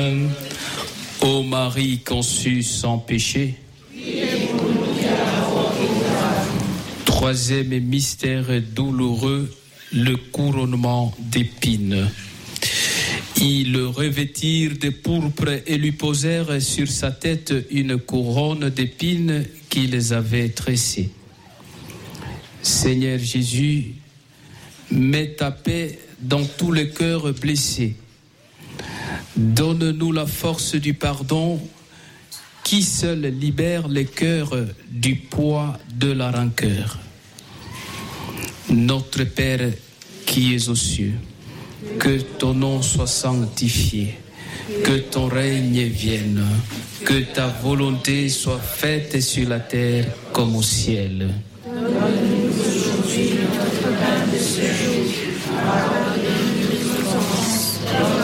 Ô Marie conçue sans péché. Troisième mystère douloureux, le couronnement d'épines. Ils le revêtirent de pourpre et lui posèrent sur sa tête une couronne d'épines qu'ils avaient tressée. Seigneur Jésus, mets ta paix dans tous les cœurs blessés. Donne-nous la force du pardon qui seul libère les cœurs du poids de la rancœur. Notre Père qui es aux cieux, que ton nom soit sanctifié, que ton règne vienne, que ta volonté soit faite sur la terre comme au ciel.